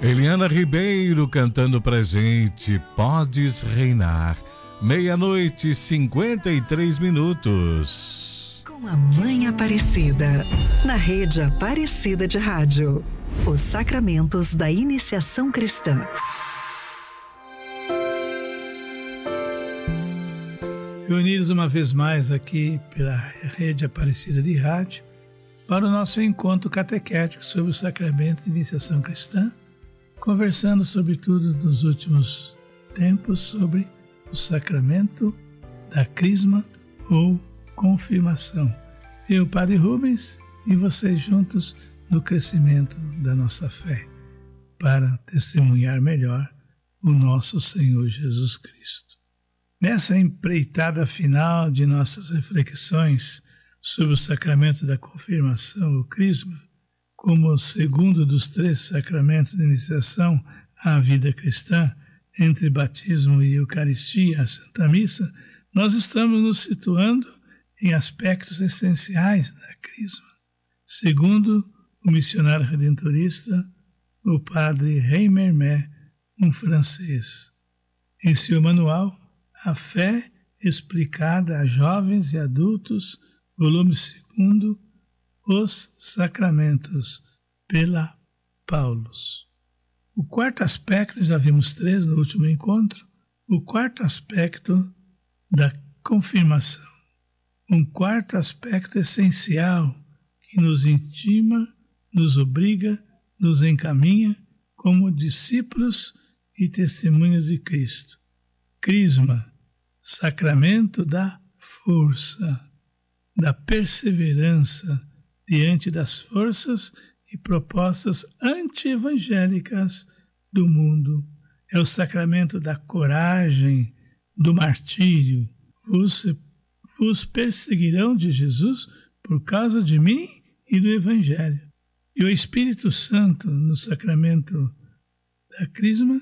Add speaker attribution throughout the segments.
Speaker 1: Eliana Ribeiro cantando pra gente, Podes Reinar. 00:53.
Speaker 2: Com a Mãe Aparecida, na Rede Aparecida de Rádio. Os Sacramentos da Iniciação Cristã.
Speaker 3: Reunidos uma vez mais aqui pela Rede Aparecida de Rádio para o nosso encontro catequético sobre o Sacramento de Iniciação Cristã, conversando sobre tudo nos últimos tempos sobre o Sacramento da Crisma ou Confirmação. Eu, Padre Rubens, e vocês juntos no crescimento da nossa fé, para testemunhar melhor o nosso Senhor Jesus Cristo. Nessa empreitada final de nossas reflexões sobre o sacramento da confirmação, o crisma, como o segundo dos 3 sacramentos de iniciação à vida cristã, entre batismo e Eucaristia, a Santa Missa, nós estamos nos situando em aspectos essenciais da crisma. Segundo o missionário redentorista, o padre Reimermet, um francês. Em seu manual, A Fé Explicada a Jovens e Adultos, volume 2, Os Sacramentos, pela Paulus. O quarto aspecto, já vimos 3 no último encontro, o quarto aspecto da confirmação. Um quarto aspecto essencial que nos intima, nos obriga, nos encaminha como discípulos e testemunhas de Cristo. Crisma, sacramento da força, da perseverança diante das forças e propostas anti-evangélicas do mundo. É o sacramento da coragem, do martírio. Vos perseguirão de Jesus por causa de mim e do Evangelho. E o Espírito Santo, no sacramento da Crisma,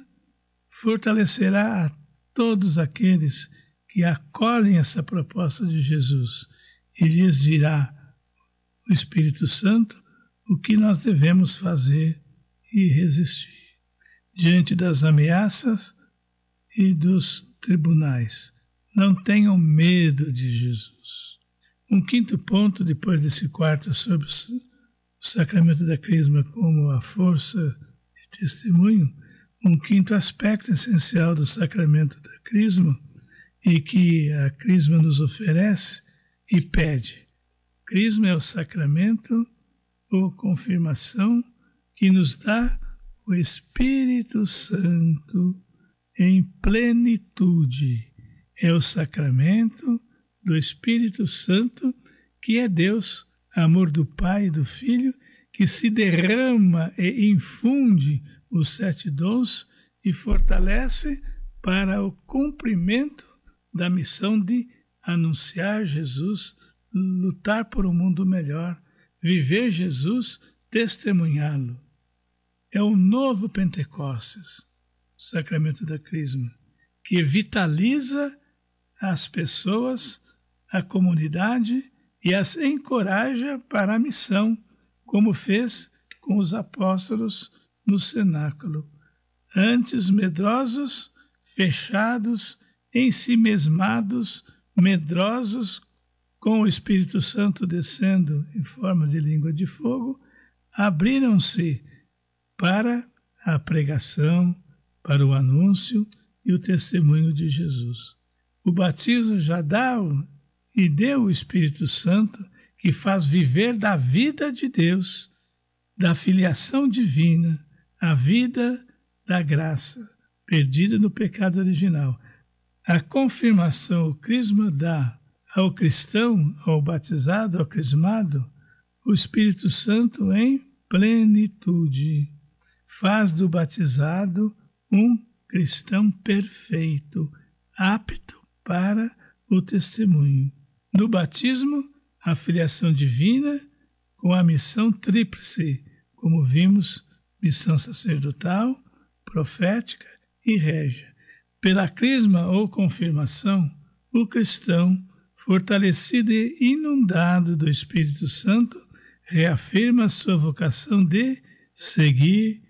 Speaker 3: fortalecerá a todos aqueles que acolhem essa proposta de Jesus e lhes dirá o Espírito Santo o que nós devemos fazer e resistir diante das ameaças e dos tribunais. Não tenham medo de Jesus. Um quinto ponto, depois desse quarto, sobre o sacramento da Crisma como a força de testemunho, um quinto aspecto essencial do sacramento da Crisma e que a Crisma nos oferece e pede. Crisma é o sacramento ou confirmação que nos dá o Espírito Santo em plenitude. É o sacramento do Espírito Santo, que é Deus, amor do Pai e do Filho, que se derrama e infunde os 7 dons e fortalece para o cumprimento da missão de anunciar Jesus, lutar por um mundo melhor, viver Jesus, testemunhá-lo. É o novo Pentecostes, o sacramento da Crisma, que vitaliza as pessoas, a comunidade e as encoraja para a missão, como fez com os apóstolos no cenáculo. Antes medrosos, fechados, ensimesmados, medrosos, com o Espírito Santo descendo em forma de língua de fogo, abriram-se para a pregação, para o anúncio e o testemunho de Jesus. O batismo já deu o Espírito Santo, que faz viver da vida de Deus, da filiação divina, a vida da graça, perdida no pecado original. A confirmação, o crisma dá ao cristão, ao batizado, ao crismado, o Espírito Santo em plenitude. Faz do batizado um cristão perfeito, apto para o testemunho. No batismo, a filiação divina com a missão tríplice, como vimos, missão sacerdotal, profética e régia. Pela crisma ou confirmação, o cristão, fortalecido e inundado do Espírito Santo, reafirma sua vocação de seguir